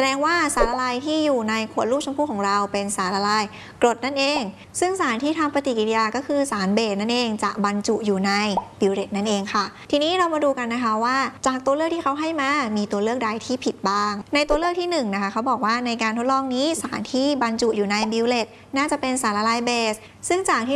ดงว่าสารละลายที่อยู่ในขวดลูกชมพู่ของเราเป็นสารละลายกรดนั่นเองซึ่งสารที่ทำปฏิกิริยาก็คือสารเบสนั่นเองจะบรรจุอยู่ในบิวเรตนั่นเองค่ะทีนี้เรามาดูกันนะคะว่าจากตัวเลือกที่เขาให้มามีตัวเลือกใดที่ผิดบ้างในตัวเลือกที่1นะคะเขาบอกว่าในการทดลองนี้สารที่บรรจุอยู่ในบิวเรตน่าจะเป็นสารละลายเบสซึ่งจากที่